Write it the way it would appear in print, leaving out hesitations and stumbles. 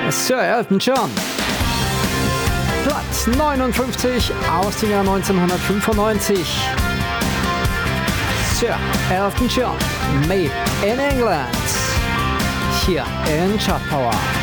Sir Elton John. Platz 59 aus dem Jahr 1995. Sir Elton John, Made in England. Hier in Chart Power.